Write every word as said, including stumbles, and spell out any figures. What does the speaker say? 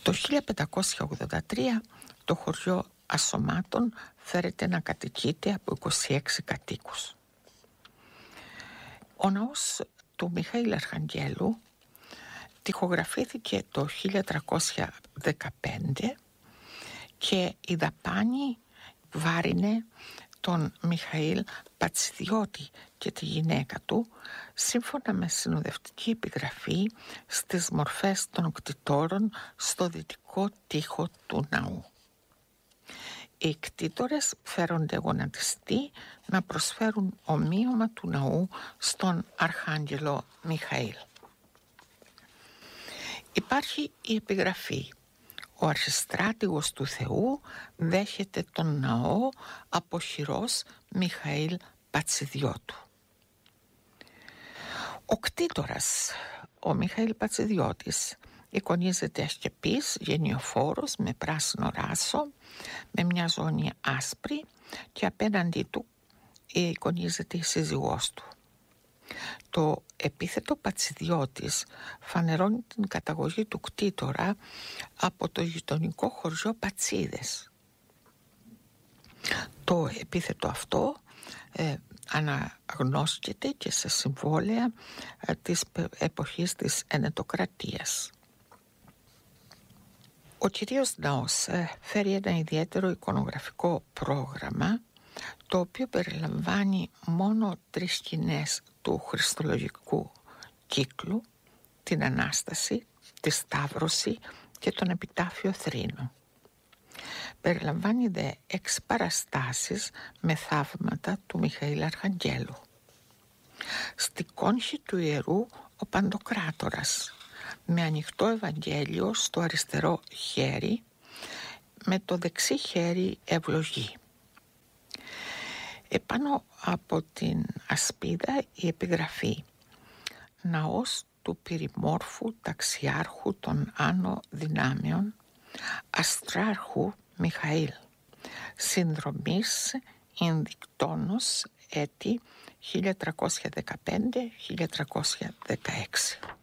Το χίλια πεντακόσια ογδόντα τρία το χωριό Ασσωμάτων φέρεται να κατοικείται από είκοσι έξι κατοίκους. Ο ναός του Μιχαήλ Αρχαγγέλου τοιχογραφήθηκε το χίλια τριακόσια δεκαπέντε και η δαπάνη βάρινε τον Μιχαήλ Πατσιδιώτη και τη γυναίκα του σύμφωνα με συνοδευτική επιγραφή στις μορφές των κτητόρων στο δυτικό τοίχο του ναού. Οι κτήτορες φέρονται γονατιστοί να προσφέρουν ομοίωμα του ναού στον Αρχάγγελο Μιχαήλ. Υπάρχει η επιγραφή: ο αρχιστράτηγος του Θεού δέχεται τον ναό από χειρός Μιχαήλ Πατσιδιώτου. Ο κτήτορας, ο Μιχαήλ Πατσιδιώτης, εικονίζεται ασκεπής, γενιοφόρος, με πράσινο ράσο, με μια ζώνη άσπρη και απέναντί του εικονίζεται η σύζυγός του. Το επίθετο Πατσιδιώτης φανερώνει την καταγωγή του κτήτορα από το γειτονικό χωριό Πατσίδες. Το επίθετο αυτό ε, αναγνώσκεται και σε συμβόλαια ε, της εποχής της Ενετοκρατίας. Ο κυρίως ναός ε, φέρει ένα ιδιαίτερο εικονογραφικό πρόγραμμα, το οποίο περιλαμβάνει μόνο τρεις σκηνές του χριστολογικού κύκλου, την Ανάσταση, τη Σταύρωση και τον Επιτάφιο Θρήνο. Περιλαμβάνει δε έξι παραστάσεις με θαύματα του Μιχαήλ Αρχαγγέλου. Στη κόνχη του ιερού ο Παντοκράτορας, με ανοιχτό Ευαγγέλιο στο αριστερό χέρι, με το δεξί χέρι ευλογή. Επάνω από την ασπίδα η επιγραφή: ναός του πυρημόρφου ταξιάρχου των Άνω Δυνάμεων, Αστράρχου Μιχαήλ, συνδρομής Ινδικτόνος, έτη χίλια τριακόσια δεκαπέντε με χίλια τριακόσια δεκαέξι.